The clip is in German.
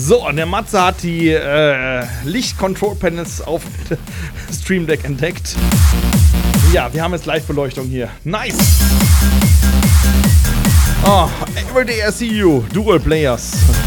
So, und der Matze hat die Licht-Control-Panels auf Stream Deck entdeckt. Ja, wir haben jetzt Live-Beleuchtung hier. Nice! Oh, every day I see you, Dual Players.